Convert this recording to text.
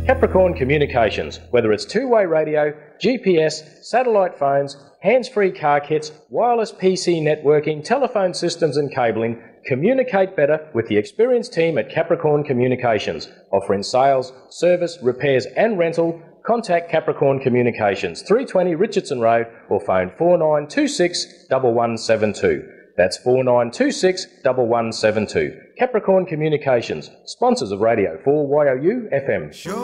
Capricorn Communications, whether it's two-way radio, GPS, satellite phones, hands-free car kits, wireless PC networking, telephone systems and cabling, communicate better with the experienced team at Capricorn Communications. Offering sales, service, repairs and rental, contact Capricorn Communications, 320 Richardson Road, or phone 4926 1172. That's 4926 1172. Capricorn Communications, sponsors of Radio 4YOU FM.